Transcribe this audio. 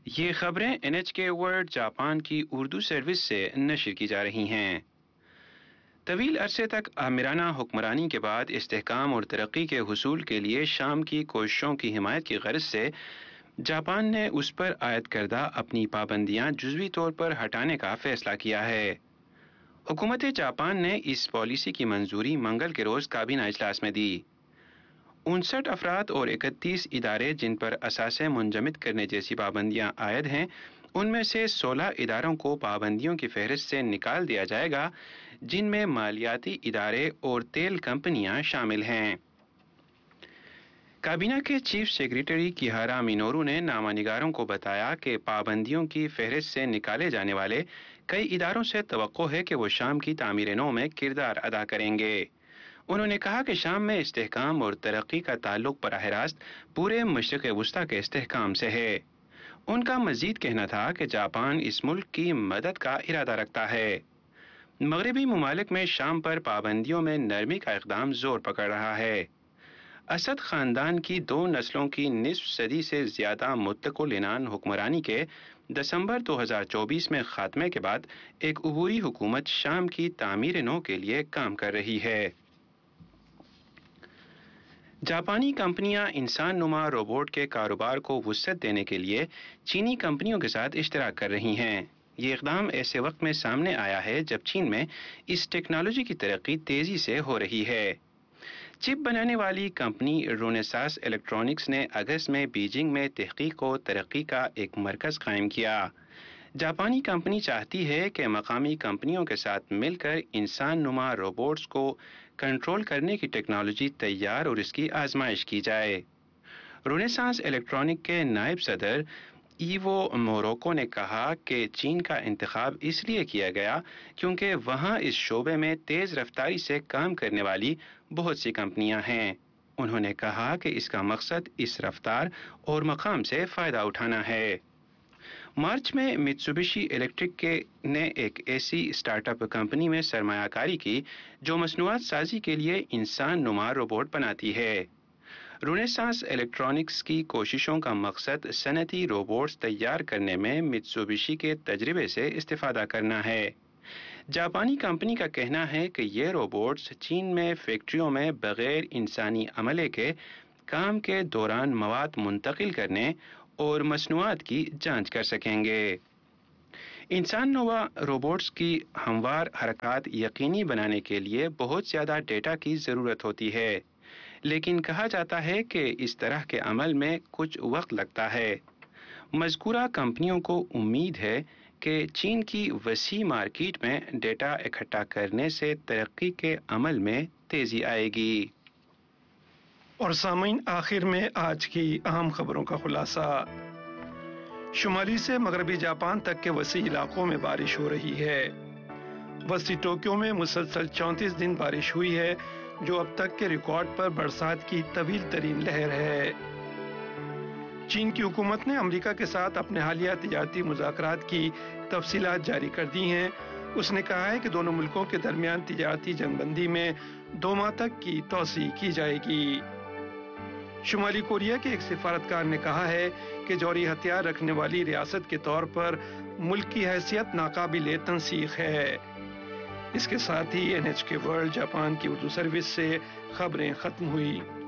یہ خبریں NHK world Japan کی اردو سروس سے نشر کی جا رہی ہیں۔ طویل عرصے تک آمرانہ حکمرانی کے بعد استحکام اور ترقی کے حصول کے لیے شام کی کوششوں کی حمایت کی غرض سے جاپان نے اس پر عائد کردہ اپنی پابندیاں جزوی طور پر ہٹانے کا فیصلہ کیا ہے۔ حکومت جاپان نے اس پالیسی کی منظوری منگل کے روز کابینہ اجلاس میں دی۔ 59 افراد اور 31 ادارے جن پر اثاثے منجمد کرنے جیسی پابندیاں عائد ہیں، ان میں سے 16 اداروں کو پابندیوں کی فہرست سے نکال دیا جائے گا، جن میں مالیاتی ادارے اور تیل کمپنیاں شامل ہیں۔ کابینہ کے چیف سیکریٹری کیہارا مینورو نے نامہ نگاروں کو بتایا کہ پابندیوں کی فہرست سے نکالے جانے والے کئی اداروں سے توقع ہے کہ وہ شام کی تعمیر نو میں کردار ادا کریں گے۔ انہوں نے کہا کہ شام میں استحکام اور ترقی کا تعلق براہ راست پورے مشرق وسطی کے استحکام سے ہے۔ ان کا مزید کہنا تھا کہ جاپان اس ملک کی مدد کا ارادہ رکھتا ہے۔ مغربی ممالک میں شام پر پابندیوں میں نرمی کا اقدام زور پکڑ رہا ہے۔ اسد خاندان کی 2 نسلوں کی نصف صدی سے زیادہ متق العنان حکمرانی کے دسمبر 2024 میں خاتمے کے بعد ایک عبوری حکومت شام کی تعمیر نو کے لیے کام کر رہی ہے۔ جاپانی کمپنیاں انسان نما روبوٹ کے کاروبار کو وسعت دینے کے لیے چینی کمپنیوں کے ساتھ اشتراک کر رہی ہیں۔ یہ اقدام ایسے وقت میں سامنے آیا ہے جب چین میں اس ٹیکنالوجی کی ترقی تیزی سے ہو رہی ہے۔ چپ بنانے والی کمپنی رونیسانس الیکٹرانکس نے اگست میں بیجنگ میں تحقیق و ترقی کا ایک مرکز قائم کیا۔ جاپانی کمپنی چاہتی ہے کہ مقامی کمپنیوں کے ساتھ مل کر انسان نما روبوٹس کو کنٹرول کرنے کی ٹیکنالوجی تیار اور اس کی آزمائش کی جائے۔ رونیسانس الیکٹرانک کے نائب صدر ایوو موروکو نے کہا کہ چین کا انتخاب اس لیے کیا گیا کیونکہ وہاں اس شعبے میں تیز رفتاری سے کام کرنے والی بہت سی کمپنیاں ہیں۔ انہوں نے کہا کہ اس کا مقصد اس رفتار اور مقام سے فائدہ اٹھانا ہے۔ مارچ میں میتسوبشی الیکٹرک نے ایک ایسی اسٹارٹ اپ کمپنی میں سرمایہ کاری کی جو مصنوعات سازی کے لیے انسان نما روبوٹ بناتی ہے۔ رونیسانس الیکٹرانکس کی کوششوں کا مقصد صنعتی روبوٹس تیار کرنے میں میتسوبشی کے تجربے سے استفادہ کرنا ہے۔ جاپانی کمپنی کا کہنا ہے کہ یہ روبوٹس چین میں فیکٹریوں میں بغیر انسانی عملے کے کام کے دوران مواد منتقل کرنے اور مصنوعات کی جانچ کر سکیں گے۔ انسان نما روبوٹس کی ہموار حرکات یقینی بنانے کے لیے بہت زیادہ ڈیٹا کی ضرورت ہوتی ہے، لیکن کہا جاتا ہے کہ اس طرح کے عمل میں کچھ وقت لگتا ہے۔ مذکورہ کمپنیوں کو امید ہے کہ چین کی وسیع مارکیٹ میں ڈیٹا اکٹھا کرنے سے ترقی کے عمل میں تیزی آئے گی۔ اور سامعین، آخر میں آج کی اہم خبروں کا خلاصہ۔ شمالی سے مغربی جاپان تک کے وسیع علاقوں میں بارش ہو رہی ہے۔ وسطی ٹوکیو میں مسلسل 34 دن بارش ہوئی ہے، جو اب تک کے ریکارڈ پر برسات کی طویل ترین لہر ہے۔ چین کی حکومت نے امریکہ کے ساتھ اپنے حالیہ تجارتی مذاکرات کی تفصیلات جاری کر دی ہیں۔ اس نے کہا ہے کہ دونوں ملکوں کے درمیان تجارتی جنگ بندی میں 2 ماہ تک کی توسیع کی جائے گی۔ شمالی کوریا کے ایک سفارتکار نے کہا ہے کہ جوہری ہتھیار رکھنے والی ریاست کے طور پر ملک کی حیثیت ناقابل تنسیخ ہے۔ اس کے ساتھ ہی NHK ورلڈ جاپان کی اردو سروس سے خبریں ختم ہوئی۔